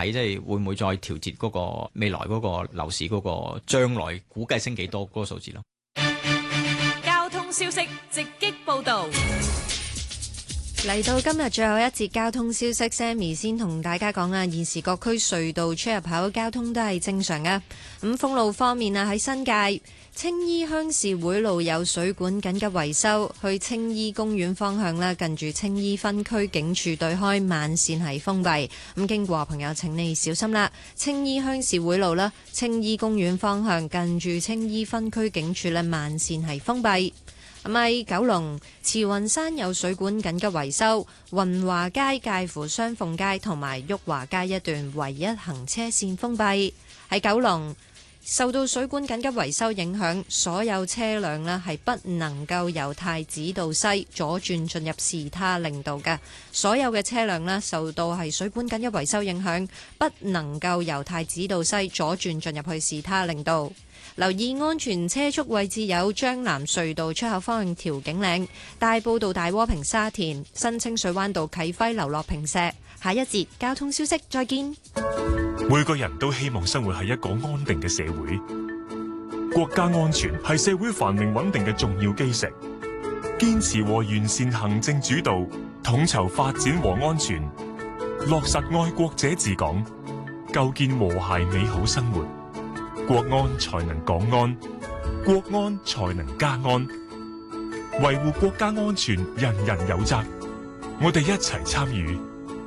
睇即係會唔會再調節嗰個未來嗰個樓市嗰個將來估計升幾多嗰個數字咯。 交通消息直擊報導。 嚟到今日最後一節交通消息 ，Sammy 先同大家講啊，現時各區隧道出入口交通都係正常嘅。咁封路方面啊，喺新界青衣鄉事會路有水管緊急維修，去青衣公園方向啦，近住青衣分區警署對開慢線係封閉。咁經過朋友請你小心啦，青衣鄉事會路啦，青衣公園方向近住青衣分區警署咧慢線係封閉。咁喺九龍慈雲山有水管緊急維修，雲華街介乎雙鳳街同埋裕華街一段唯一行車線封閉。喺九龍受到水管緊急維修影響，所有車輛呢係不能夠由太子道西左轉進入士他令道嘅。所有嘅車輛呢受到係水管緊急維修影響，不能夠由太子道西左轉進入去士他令道。留意安全車速位置有將南隧道出口方向調景嶺、大埔道大窩坪沙田、新清水灣道啟輝樓落坪石。下一節交通消息再見。 每個人都希望生活喺一個安定嘅社會，國家安全係社會繁榮穩定嘅重要基石。堅持和完善行政主導，統籌發展和安全，落實愛國者治港，構建和諧美好生活。國安才能港安，國安才能家安。維護國家安全，人人有責。我哋一齊參與。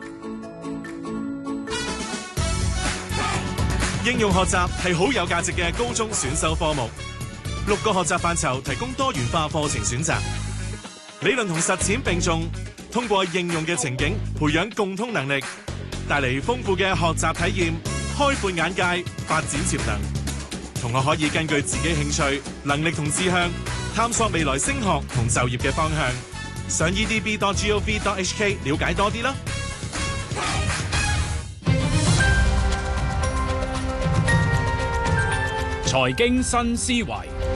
應用學習係好有價值嘅高中選修科目，6個學習範疇提供多元化課程選擇，理論同實踐並重，通過應用嘅情景培養共通能力，帶嚟豐富嘅學習體驗，開闊眼界，發展潛能。同學可以根據自己興趣、能力同志向，探索未來升學同就業嘅方向。上 edb.gov.hk 了解多啲啦。 財經新思維，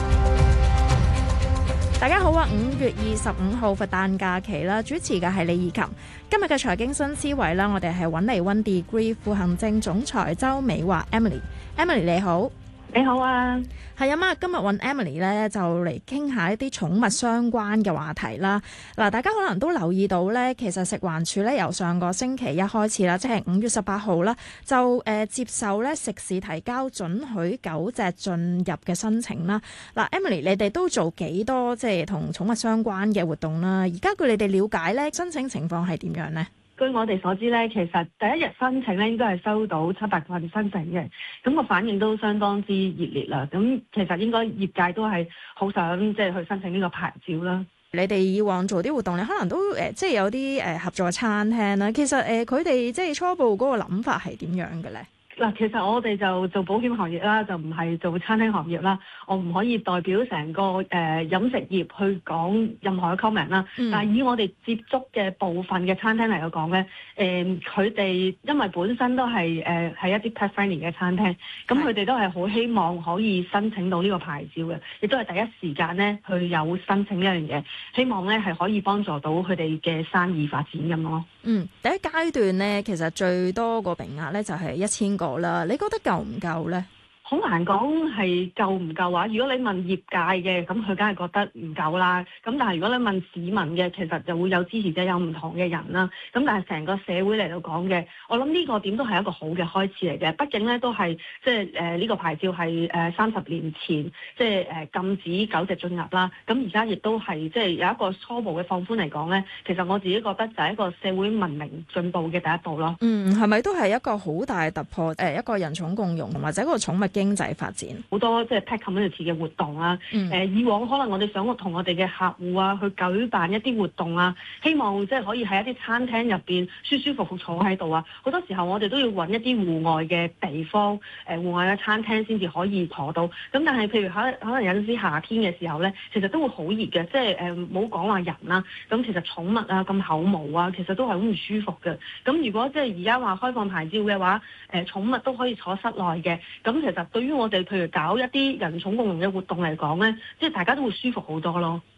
大家好啊！5月25號佛誕假期啦，主持嘅係李以琴。今日嘅財經新思維啦，我哋係揾嚟 One Degree 副行政總裁周美華 Emily 你好。 你好啊， 係啊嘛，今日揾 Emily 咧就嚟傾下一啲寵物相關嘅話題啦。嗱，大家可能都留意到咧，其實食環署咧由上個星期一開始啦，即係5月18號啦，就接受咧食肆提交准許狗隻進入嘅申請啦。嗱，Emily，你哋都做幾多即係同寵物相關嘅活動啦？而家據你哋了解咧，申請情況係點樣呢？ 據我哋所知咧，其實第一日申請咧應該係收到700份申請嘅，咁個反應都相當之熱烈啦。咁其實應該業界都係好想即係去申請呢個牌照啦。 你哋以往做啲活動，你可能都即係有啲合作餐廳啦。其實佢哋即係初步嗰個諗法係點樣嘅咧？ 嗱，其實我哋就做保險行業啦，就唔係做餐廳行業啦。我唔可以代表成個飲食業去講任何嘅 comment 啦。但係以我哋接觸嘅部分嘅餐廳嚟講咧，佢哋因為本身都係一啲 pet friendly 嘅餐廳，咁佢哋都係好希望可以申請到呢個牌照嘅，亦都係第一時間咧去有申請呢樣嘢，希望咧係可以幫助到佢哋嘅生意發展咁咯。 第一階段咧，其實最多個名額咧就係1000個啦。你覺得夠唔夠咧？ 好難講係夠唔夠話。如果你問業界嘅，咁佢梗係覺得唔夠啦。咁但係如果你問市民嘅，其實就會有支持者，有唔同嘅人啦。咁但係成個社會嚟到講嘅，我諗呢個點都係一個好嘅開始嚟嘅。畢竟咧都係即係呢個牌照係30年前即係禁止狗隻進入啦。咁而家亦都係即係有一個初步嘅放寬嚟講咧，其實我自己覺得就係一個社會文明進步嘅第一步咯。 係咪都係一個好大嘅突破？一個人寵共融或者一個寵物經濟發展，好多即係 pet community 嘅活動啊。以往可能我哋想同我哋嘅客戶啊去舉辦一啲活動啊，希望即係可以喺一啲餐廳入邊舒舒服服坐喺度啊。好多時候我哋都要揾一啲戶外嘅地方，戶外嘅餐廳先至可以坐到。咁但係譬如可能有陣時夏天嘅時候咧，其實都會好熱嘅，即係冇講話人啦。咁其實寵物啊咁厚毛啊，其實都係好唔舒服嘅。咁如果即係而家話開放牌照嘅話，寵物都可以坐室內嘅。咁其實對於我哋譬如搞一啲人寵共融嘅活動嚟講咧，即係大家都會舒服好多咯。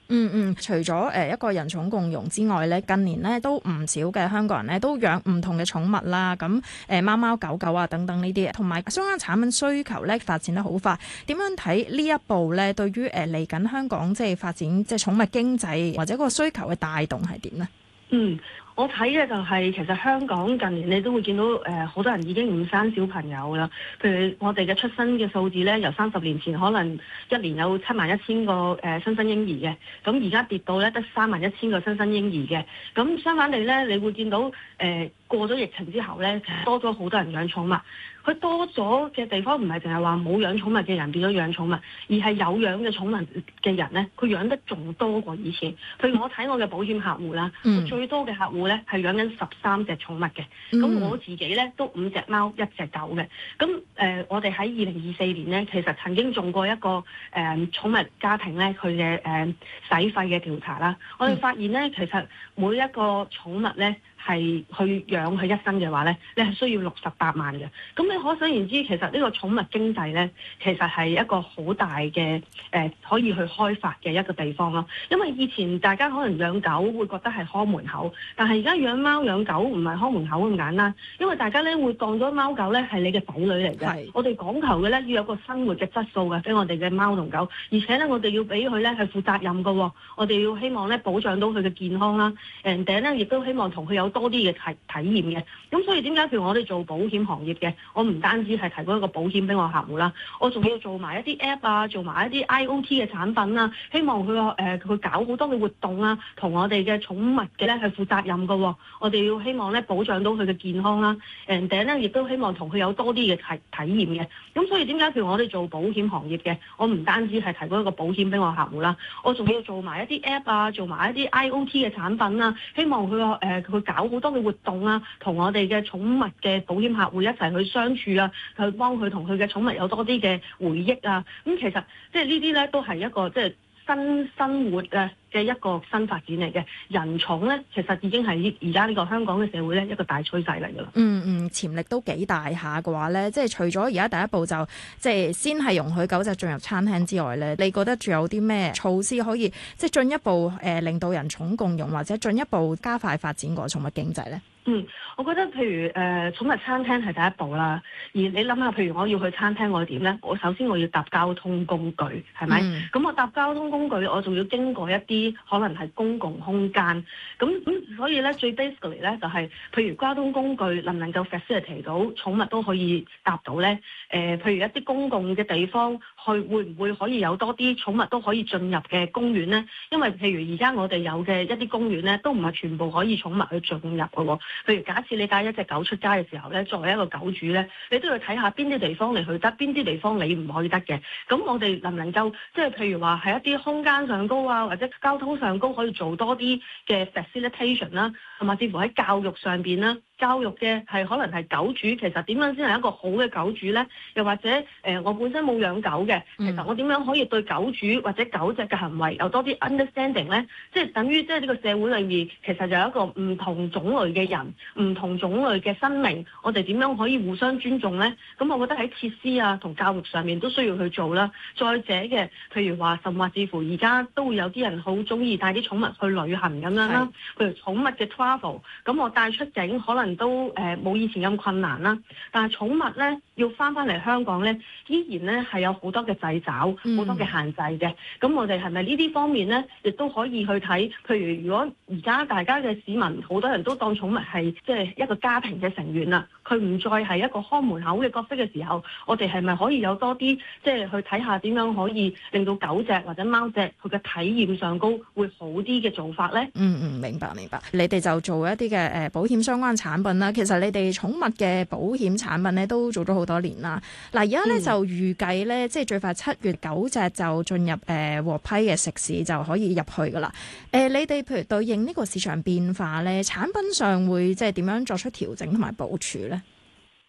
除咗一個人寵共融之外咧，近年咧都唔少嘅香港人咧都養唔同嘅寵物啦，咁貓貓狗狗啊等等呢啲，同埋相關產品需求咧發展得好快。點樣睇呢一步咧？對於嚟緊香港即係發展即係寵物經濟或者個需求嘅帶動係點呢？ 我睇嘅就係其實香港近年你都會見到好多人已經唔生小朋友啦。譬如我哋嘅出生嘅數字咧，由30年前可能一年有71000個新生嬰兒嘅，咁而家跌到咧得31000個新生嬰兒嘅。咁相反地咧，你會見到過咗疫情之後咧，多咗好多人養寵物。佢多咗嘅地方唔係淨係話冇養寵物嘅人變咗養寵物，而係有養嘅寵物嘅人咧，佢養得仲多過以前。譬如我睇我嘅保險客戶啦，我最多嘅客戶咧係養緊13隻寵物嘅。咁我自己咧都5隻貓1隻狗嘅。咁我哋喺2024年咧，其實曾經做過一個寵物家庭咧佢嘅使費嘅調查啦。我哋發現咧，其實每一個寵物咧係去養佢一生嘅話咧，你係需要68萬嘅。咁你可想而知，其實呢個寵物經濟咧，其實係一個好大嘅可以去開發嘅一個地方咯。因為以前大家可能養狗會覺得係看門口，但係而家養貓養狗唔係看門口咁簡單，因為大家咧會當咗貓狗咧係你嘅仔女嚟嘅。我哋講求嘅咧要有個生活嘅質素嘅，俾我哋嘅貓同狗，而且咧我哋要俾佢咧係負責任嘅。我哋要希望咧保障到佢嘅健康啦，人哋咧亦都希望同佢有多啲嘅體驗嘅。咁所以點解譬如我哋做保險行業嘅，我唔單止係提供一個保險俾我客戶啦，我仲要做埋一啲 app 啊，做埋一啲 IoT 嘅產品啊，希望佢搞好多嘅活動啊，同我哋嘅寵物嘅咧係負責任嘅。我哋要希望咧保障到佢嘅健康啦，人哋咧亦都希望同佢有多啲嘅體驗嘅。咁所以點解譬如我哋做保險行業嘅，我唔單止係提供一個保險俾我客戶啦，我仲要做埋一啲 app 啊，做埋一啲 IoT 嘅產品啊，希望佢搞好多嘅活動啊，同我哋嘅寵物嘅保險客戶一齊去相處啊，去幫佢同佢嘅寵物有多啲嘅回憶啊。咁其實即係呢啲咧都係一個即係新生活嘅一個新發展嚟嘅。人寵咧其實已經係而家呢個香港嘅社會咧一個大趨勢嚟㗎啦。 潛力都幾大下嘅話咧，即係除咗而家第一步就即係先係容許狗隻進入餐廳之外咧，你覺得仲有啲咩措施可以即係進一步令到人寵共融，或者進一步加快發展個寵物經濟咧？ 我覺得譬如寵物餐廳係第一步啦。而你諗下，譬如我要去餐廳，我要點咧？我首先我要搭交通工具，係咪？咁我搭交通工具，我仲要經過一啲可能係公共空間。咁所以咧，最 basically 咧就係，譬如交通工具能唔能夠 facilitate 到寵物都可以搭到咧？譬如一啲公共嘅地方，會唔會可以有多啲寵物都可以進入嘅公園咧？因為譬如而家我哋有嘅一啲公園咧，都唔係全部可以寵物去進入嘅喎。譬如假設你帶一隻狗出街嘅時候咧，作為一個狗主咧，你都要睇下邊啲地方你去得，邊啲地方你唔可以得嘅。咁我哋能唔能夠即係譬如話喺一啲空間上高啊，或者交通上高可以做多啲嘅 facilitation 啦，同埋似乎喺教育上邊啦。教育嘅係可能係狗主，其實點樣先係一個好嘅狗主呢？又或者我本身冇養狗嘅，其實我點樣可以對狗主或者狗隻嘅行為有多啲 understanding 呢？即係等於即係呢個社會裏面，其實就有一個唔同種類嘅人，唔同種類嘅生命，我哋點樣可以互相尊重呢？咁我覺得喺設施啊同教育上面都需要去做啦。再者嘅，譬如話甚至乎而家都會有啲人好中意帶啲寵物去旅行咁樣啦。譬如寵物嘅 travel， 咁我帶出境可能都冇以前咁困難啦，但係寵物咧要翻嚟香港咧，依然咧係有好多嘅掣肘，好多嘅限制嘅。咁我哋係咪呢啲方面咧，亦都可以去睇？譬如如果而家大家嘅市民好多人都當寵物係即係一個家庭嘅成員啦，佢唔再係一個看門口嘅角色嘅時候，我哋係咪可以有多啲即係去睇下點樣可以令到狗隻或者貓隻佢嘅體驗上高會好啲嘅做法咧？ 明白。你哋就做一啲嘅保險相關產品啦。其實你哋寵物嘅保險產品咧都做咗好多年啦。嗱，而家咧就預計咧，即係最快7月9隻就進入獲批嘅食肆就可以入去噶啦。你哋譬如對應呢個市場變化咧，產品上會即係點樣作出調整同埋部署咧？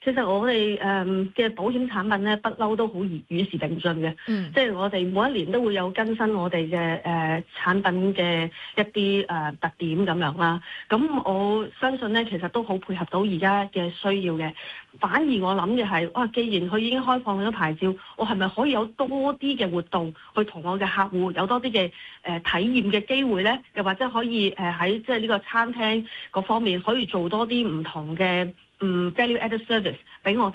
其實我哋嘅保險產品咧，不嬲都好與時並進嘅。即係我哋每一年都會有更新我哋嘅產品嘅一啲特點咁樣啦。咁我相信咧，其實都好配合到而家嘅需要嘅。反而我諗嘅係，哇！既然佢已經開放咗牌照，我係咪可以有多啲嘅活動去同我嘅客戶有多啲嘅體驗嘅機會咧？又或者可以喺即係呢個餐廳嗰方面可以做多啲唔同嘅value added service 俾我哋